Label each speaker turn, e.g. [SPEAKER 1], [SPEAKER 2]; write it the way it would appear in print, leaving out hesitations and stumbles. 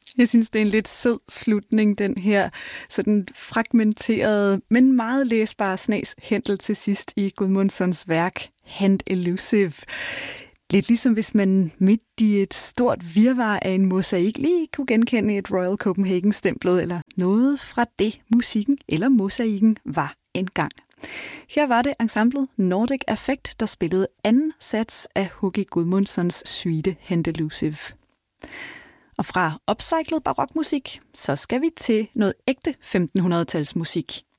[SPEAKER 1] Jeg synes, det er en lidt sød slutning, den her sådan fragmenterede, men meget læsbare snas Händel til sidst i Gudmundssons værk Hand Elusive. Lidt ligesom hvis man midt i et stort virvar af en mosaik lige kunne genkende et Royal Copenhagen-stemplet eller noget fra det, musikken eller mosaikken var engang. Her var det ensemblet Nordic Affect, der spillede anden sats af H.G. Gudmundssons suite Hand Elusive. Og fra upcyclet barokmusik, så skal vi til noget ægte 1500-tals musik.